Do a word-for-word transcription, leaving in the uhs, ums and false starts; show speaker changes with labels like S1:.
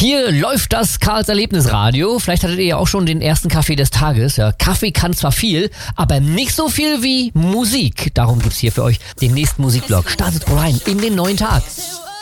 S1: Hier läuft das Karls Erlebnisradio. Vielleicht hattet ihr ja auch schon den ersten Kaffee des Tages. Ja, Kaffee kann zwar viel, aber nicht so viel wie Musik. Darum gibt's hier für euch den nächsten Musikblock. Startet rein in den neuen Tag.